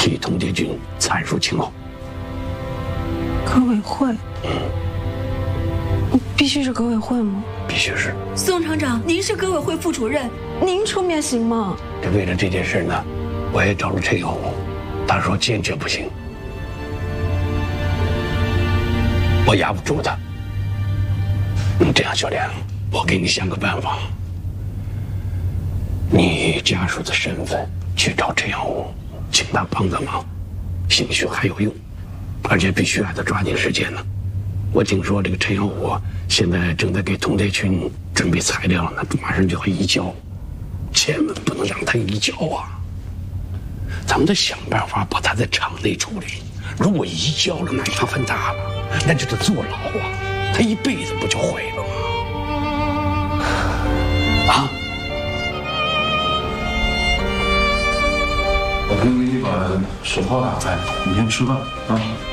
替童洁军阐述情况。 革委会？必须是革委会吗？ 必须是。 宋厂长，您是革委会副主任， 您出面行吗？ 为了这件事呢，我也找了陈耀武，他说坚决不行，我压不住他。这样，小莲，我给你想个办法，你以家属的身份去找陈耀武，请他帮个忙，兴许还有用，而且必须让他抓紧时间呢。我听说这个陈耀武现在正在给童洁军准备材料呢，马上就要移交，千万不能让他移交啊！咱们得想办法把他在厂内处理。如果移交了，那麻烦大了，那就得坐牢啊！他一辈子不就毁了吗？啊！ 我给你把手套打开，你先吃饭啊。